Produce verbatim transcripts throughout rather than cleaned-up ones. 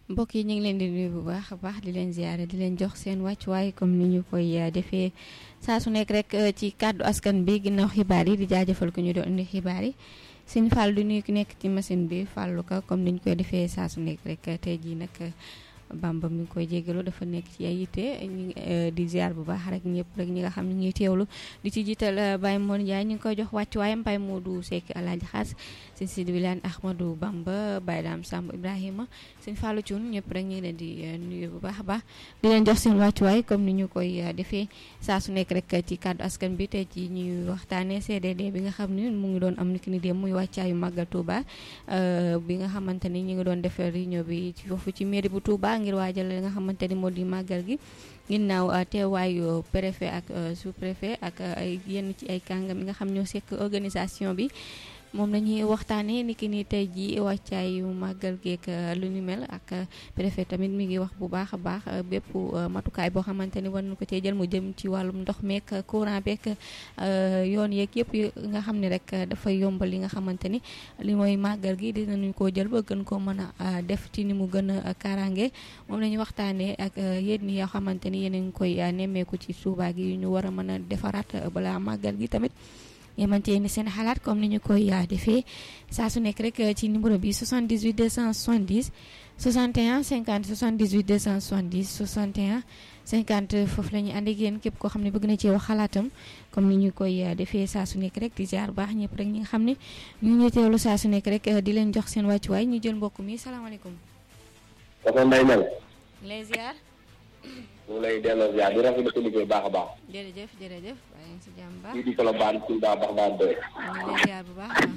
mbokk yi ñu ngi leen di nuyu bu baax a baax di leen ziyaare di leen jox seen wàccuwaay comme ni ñu koy defee saa su nekk rek ci kàddu askan bi ginnaaw xibaar yi di jaajëfal ku ñu doon indi xibaar yi sëñ Fall du nuyu ki nekk ci machine bi Fallou Ka comme ni ñu koy defee saa su nekk rek tey jii nag Bamba mi ngi koy jégalu dafa nekk ci ay yitte ñu di ziar bu baax rek ñëpp rek ñi nga xam ne ñuy teewlu di ci jiital Baye Mor Ndiaye ñu ngi koy jox wàccuwaayam Baye Modou Seck Alaaji Xaas sëñ Sidi Wilane Ahmadou Bamba Baye Dame Samb Ibrahima sëñ Fallou Thioune ñëpp rek ñu ngi leen di nuyu bu baax a baax di leen jox seen wàccuwaay comme ni ñu koy defee saa su nekk rek ci kàddu askan bi tey ci ñuy waxtaanee C D D bi nga xam ne mu ngi doon am niki ni dem muy wàccaayu Màggal Touba bi nga xamante ni ñu ngi doon def réunion bi ci foofu ci mairie bu Touba ngir waajal li nga xamante ni moo di màggal gi ginnaaw teewaayu préfet ak sous préfet ak ay yenn ci ay kàngam yi nga xam ñoo sekk organisation bi moom la ñuy waxtaanee ni ki ni tey ji wàccaayu màggal geek lu ni mel ak préfet tamit mi ngi wax bu baax a baax bépp matukaay boo xamante ni war na ko cee jël mu jëm ci wàllum ndox meek courant beek yoon yeeg yëpp nga xam ne rek dafay yombal li nga xamante ni li mooy màggal gi dinañu koo jël ba gën koo mën a def ci ni mu gën a kaaraange moom la ñuy waxtaanee ak yéen ñi yoo xamante ni yéen a ngi koy nemmeeku ci Touba gi ñu war a mën a defaraat balaa màggal gi tamit yemante ni seen xalaat comme ni ñu koy defee saa su nekk rek ci numéro bi soixante-dix-huit deux cent soixante-dix soixante et un cinquante soixante-dix-huit deux cent soixante-dix soixante et un cinquante foofu la ñuy ànd ak yéen képp koo xam ne bëgg na ci wax xalaatam comme ni ñu koy defee saa su nekk rek di jaar baax ñëpp rek ñi nga xam ne ñu ngi teewlu saa su nekk rek di leen jox seen wàccuwaay ñu jël mbokk mi salaamaaleykum. dafa mbay mel. les ziar. ñu ngi lay delloo ziar di rafetlu ko liggéey baax a baax. jërëjëf jërëjëf waaye ngi si jàmm baax. fii di Colobane Touba baax baax doy. ñu ngi lay ziar bu baax a baax.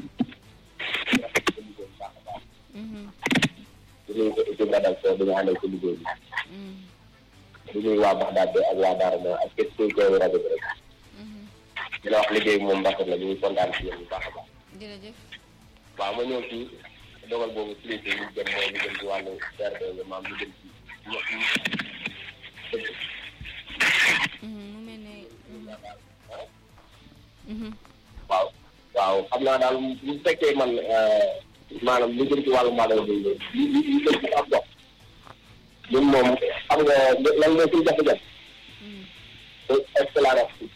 di nuyu ko équipe rédaction bi nga àndal ci liggéey bi. di nuyu waa Baxdaad ak waa Daara Mo ak képp kuy teewu rajo bi rek. di la wax liggéey bi moom rafet la ñu ngi kontaan ci yéen bu baax a baax. jërëjëf. waaw ma ñëw ci dogal boobu cliché yi jëm mooy lu jëm ci wàllu D R D maam lu jëm ci mu mel ne. waaw waaw xam naa daal bu fekkee man maanaam lu jëm ci wàllu màggal bi li li li jëm ci am ndox ñun moom xam nga lan mooy suñu jafe-jafe. éclairage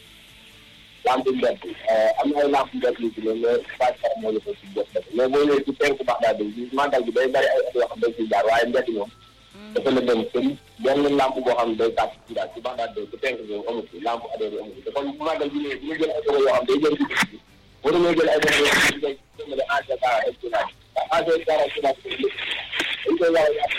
lampe mbedd am na ay lampe mbedd yu ci ne mais Fatou Seye moo ñu ko ci jot mais boo ñëwee ci penku Baxdaad bi màggal bi day bari ay at yoo xam day ciy jaar waaye mbedd moom. dafa la dem kër benn lampe boo xam ne day tàkk ci daal ci Baxdaad ci penk bi amul ci lampe adhéré amul te kon bu màggal bi ñëwee bu ñu jël ay dogo yoo xam day jël ci bi war nañoo jël ay dogo yoo xam day jëmale ancien garage ak ciment ancien garage ciment dañ koy war a yàq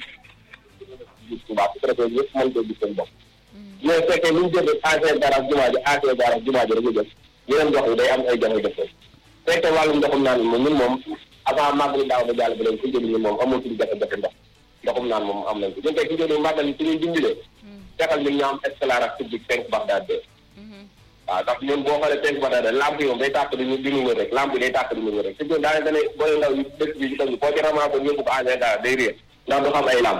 gis Touba su préfet yëpp mën ko gis seen bopp mais fekkee lu ñu jël rek ancien garage jumaa ji ancien garage jumaa ji rek jël yeneen ndox yi day am ay jafe-jafe fekkee wàllum ndoxum naan moom ñun moom avant màggal daaw ba jàll bi lañ ko jël ñu moom amul suñu jafe-jafe ndox ndoxum naan moom am nañ ko ñun tey ci jëlee màggal yi suñuy dimbalee fexal ñun ñu am éclairage public penk Baxdaad de waaw ndax ñun boo xoolee penk Baxdaad lampe yi moom day tàkk duñu duñu wër rek lampe yi day tàkk duñu wër rek te ñun daane dana booy ndaw yi dëkk bi ci tam boo ci ramassé ñëpp ko engrais dara day réer ndax du xam ay lampe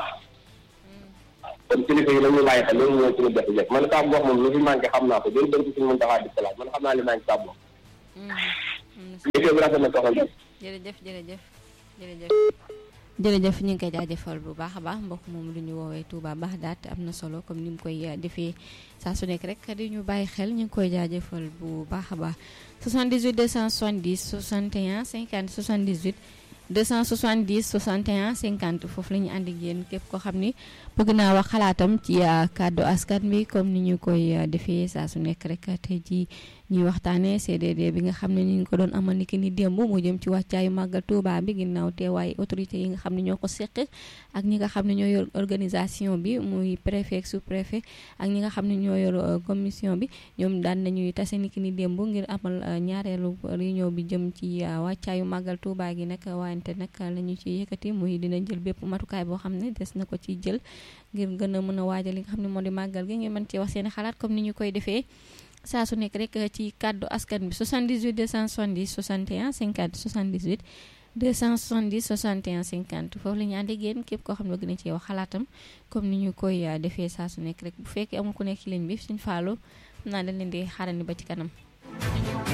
kon kilifa yi nañu bàyyi xel loolu mooy suñu jafe-jafe man Kaab wax moom lu fi manqué xam naa ko jël bëri ci suñu mën taxaa di ko laaj man xam naa li manqué Kaab wax liggéey bi rafet na soxal jërëjëf jërëjëf jërëjëf jërëjëf ñu ngi koy jaajëfal bu baax a baax mbokk moom lu ñu woowee Touba Baxdaad am na solo comme ni mu koy defee saa su nekk rek di ñu bàyyi xel ñu ngi koy jaajëfal bu baax a baax soixante-dix-huit deux cent soixante-dix soixante et un cinquante soixante-dix-huit deux cent soixante-dix soixante et un cinquante foofu la ñu ànd ak yéen képp koo xam ni bëgg naa wax xalaatam ci kàddu askan bi comme ni ñu koy defee saa su nekk rek tey jii ñuy waxtaanee C D D bi nga xam ne ñu ngi ko doon amal ni ki ni démb mu jëm ci wàccaayu màggal Touba bi ginnaaw teewaay autorité yi nga xam ne ñoo ko seq ak ñi nga xam ne ñoo yor organisation bi muy préfet sous préfet ak ñi nga xam ne ñoo yor commission bi ñoom daan nañuy tase ni ki ni démb ngir amal ñaareelu réunion bi jëm ci wàccaayu màggal Touba gi nag wante nag la ñu ci yëkkati muy dina jël bépp matukaay boo xam ne des na ko ci jël ngir gën a mën a waajal li nga xam ne moo di màggal gi ngeen mën ci wax seen xalaat comme ni ñu koy defee saa su nekk rek ci kàddu askan bi soixante-dix-huit deux cent soixante-dix soixante et un cinquante soixante-dix-huit deux cent soixante-dix soixante et un cinquante foofu la ñu ànd ak yéen képp koo xam ne bëgg na ci wax xalaatam comme ni ñu koy defee saa su nekk rek bu fekkee amul ku nekk ci ligne bi suñu faalu naa dañ leen di xaarandi ba ci kanam